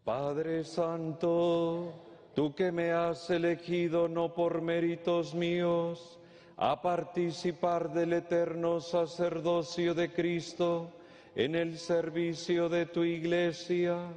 Padre Santo, tú que me has elegido no por méritos míos, a participar del eterno sacerdocio de Cristo en el servicio de tu Iglesia,